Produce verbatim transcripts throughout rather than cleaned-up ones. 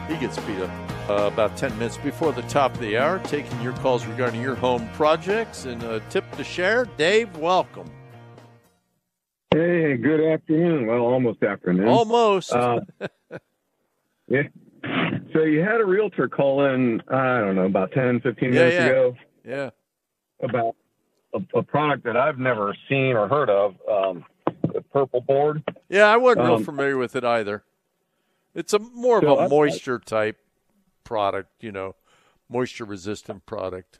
He gets beat up uh, about ten minutes before the top of the hour, taking your calls regarding your home projects. And a tip to share, Dave, welcome. Hey, good afternoon. Well, almost afternoon. Almost. Uh, yeah. So you had a realtor call in, I don't know, about ten, fifteen yeah, minutes yeah. ago. Yeah. About a, a product that I've never seen or heard of, um, the purple board. Yeah, I wasn't real Um, familiar with it either. It's a more so of a I- moisture type product, you know, moisture resistant product.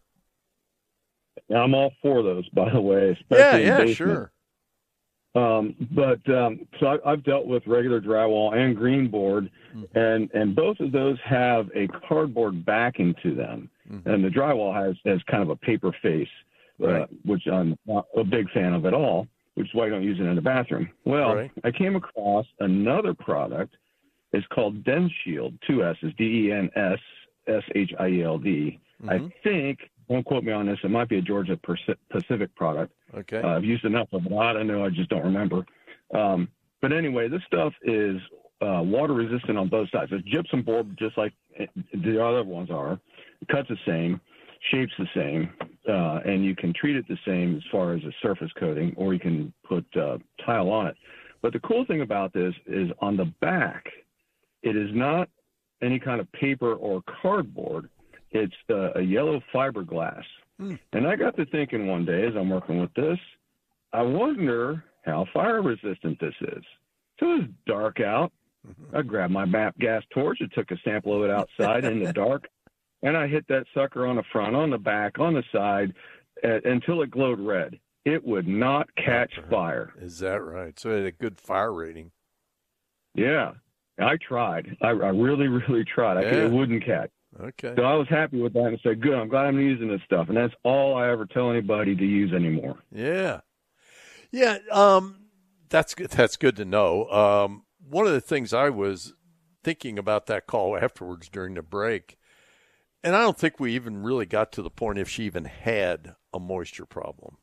I'm all for those, by the way. Yeah, especially in yeah, basement. sure. Um, but um, so I, I've dealt with regular drywall and green board, Mm-hmm. and, and both of those have a cardboard backing to them. Mm-hmm. And the drywall has, has kind of a paper face, Right. uh, which I'm not a big fan of at all, which is why I don't use it in the bathroom. Well, Right. I came across another product. It's called Den Shield, two S's, D E N S S H I E L D. Mm-hmm. I think, don't quote me on this, it might be a Georgia Pacific product. Okay. Uh, I've used enough of it. I don't know. I just don't remember. Um, but anyway, this stuff is uh, water resistant on both sides. It's gypsum board, just like the other ones are. It cuts the same, shapes the same, uh, and you can treat it the same as far as a surface coating, or you can put uh, tile on it. But the cool thing about this is on the back, it is not any kind of paper or cardboard. It's uh, a yellow fiberglass. Mm. And I got to thinking one day as I'm working with this, I wonder how fire resistant this is. So it was dark out. Mm-hmm. I grabbed my map gas torch and took a sample of it outside in the dark, and I hit that sucker on the front, on the back, on the side, uh, until it glowed red. It would not catch right. fire. Is that right? So it had a good fire rating. Yeah. I tried. I, I really, really tried. I yeah. could, it wouldn't catch. Okay. So I was happy with that and said, good, I'm glad I'm using this stuff. And that's all I ever tell anybody to use anymore. Yeah. Yeah. Um, that's good. That's good to know. Um, one of the things I was thinking about that call afterwards during the break, and I don't think we even really got to the point if she even had a moisture problem.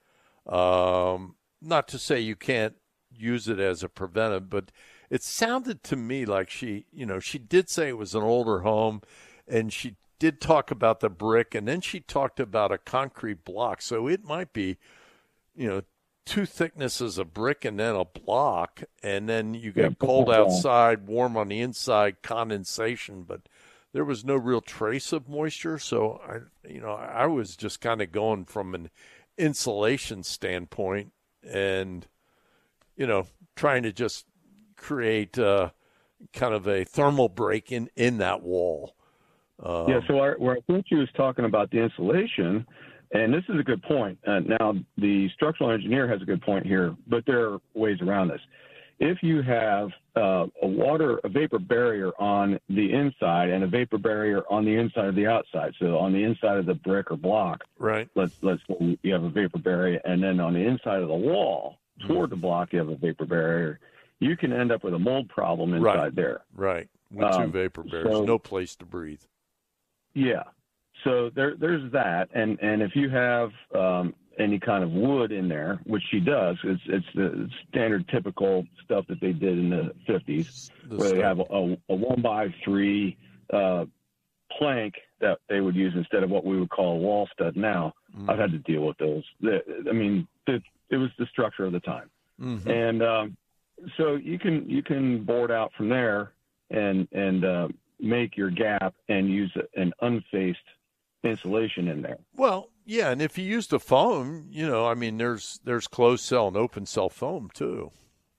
Um, not to say you can't use it as a preventive, but it sounded to me like she, you know, she did say it was an older home, and she did talk about the brick, and then she talked about a concrete block. So it might be, you know, two thicknesses of brick and then a block, and then you get yeah, cold outside, warm on the inside, condensation, but there was no real trace of moisture. So, I, you know, I was just kind of going from an insulation standpoint and, you know, trying to just create uh, kind of a thermal break in, in that wall. Um, yeah, so I, where I think she was talking about the insulation, and this is a good point. Uh, now, the structural engineer has a good point here, but there are ways around this. If you have uh, a water, a vapor barrier on the inside and a vapor barrier on the inside of the outside, so on the inside of the brick or block, right? Let's let's say you have a vapor barrier, and then on the inside of the wall toward mm. the block you have a vapor barrier. You can end up with a mold problem inside right. there. Right, with two um, vapor barriers, so, no place to breathe. Yeah. So there, there's that, and and if you have um, any kind of wood in there, which she does, it's it's the standard typical stuff that they did in the fifties, the where stuff. They have a, a one by three uh, plank that they would use instead of what we would call a wall stud. Now mm-hmm. I've had to deal with those. The, I mean, the, it was the structure of the time, mm-hmm. and um, so you can you can board out from there and and uh, make your gap and use an unfaced insulation in there. Well, yeah, and if you use the foam, you know, I mean, there's there's closed cell and open cell foam too.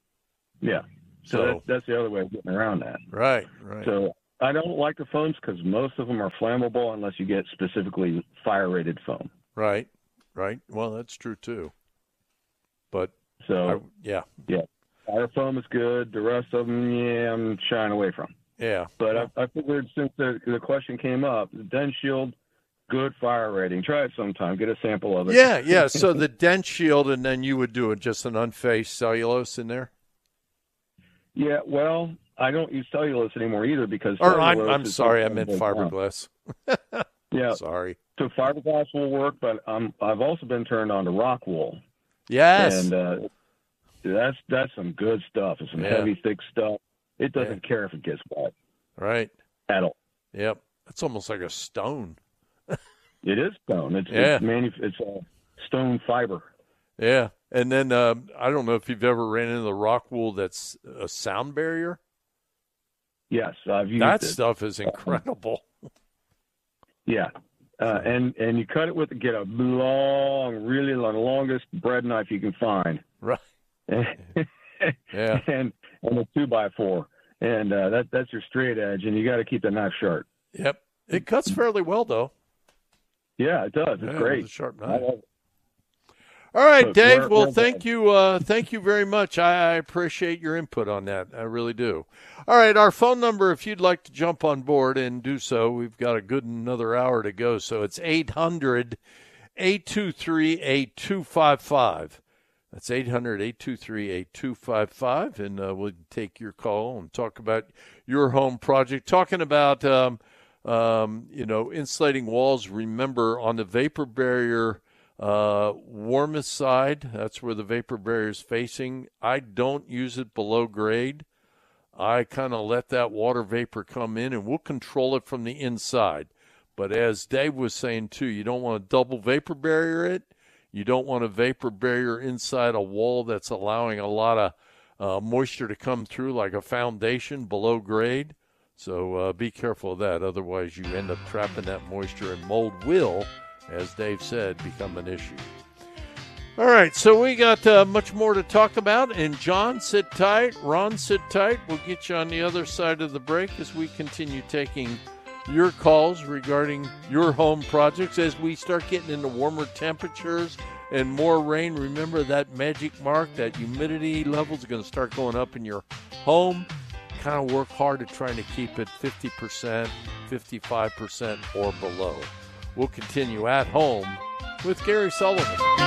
Yeah, so, so that's, that's the other way of getting around that. Right, right. So I don't like the foams because most of them are flammable unless you get specifically fire-rated foam. Right, right. Well, that's true too. But so I, yeah, yeah, fire foam is good. The rest of them, yeah, I'm shying away from. Yeah, but I, I figured since the the question came up, the Den Shield. Good fire rating. Try it sometime. Get a sample of it. Yeah, yeah. So the Den Shield, and then you would do it just an unfaced cellulose in there? Yeah, well, I don't use cellulose anymore either because or I'm, I'm sorry, I meant fiberglass. yeah. Sorry. So fiberglass will work, but um, I've also been turned on to rock wool. Yes. And uh, that's that's some good stuff. It's some yeah. heavy, thick stuff. It doesn't yeah. care if it gets wet. Right. Metal. Yep. It's almost like a stone. It is stone. It's yeah. it's, manu- it's uh, stone fiber. Yeah. And then uh, I don't know if you've ever ran into the rock wool that's a sound barrier. Yes, I've used that it. stuff is incredible. Yeah. Uh, and, and you cut it with, get a long, really long, longest bread knife you can find. Right. yeah. And, and a two by four. And uh, that that's your straight edge, and you got to keep the knife sharp. Yep. It cuts fairly well, though. Yeah, it does. It's yeah, great. It's a sharp I knife. love it. All right, So Dave. where, well, where thank you. Uh, thank you very much. I, I appreciate your input on that. I really do. All right, our phone number, if you'd like to jump on board and do so, we've got a good another hour to go. So it's eight hundred, eight two three, eight two five five. That's eight hundred, eight two three, eight two five five, and uh, we'll take your call and talk about your home project. Talking about, um, um, you know, insulating walls. Remember, on the vapor barrier uh, warmest side, that's where the vapor barrier is facing. I don't use it below grade. I kind of let that water vapor come in, and we'll control it from the inside. But as Dave was saying, too, you don't want to double vapor barrier it. You don't want a vapor barrier inside a wall that's allowing a lot of uh, moisture to come through, like a foundation below grade. So uh, be careful of that. Otherwise, you end up trapping that moisture, and mold will, as Dave said, become an issue. All right, so we got uh, much more to talk about. And John, sit tight. Ron, sit tight. We'll get you on the other side of the break as we continue taking your calls regarding your home projects. As we start getting into warmer temperatures and more rain, remember that magic mark, that humidity level is going to start going up in your home. Kind of work hard at trying to keep it fifty percent, fifty-five percent or below. We'll continue at home with Gary Sullivan.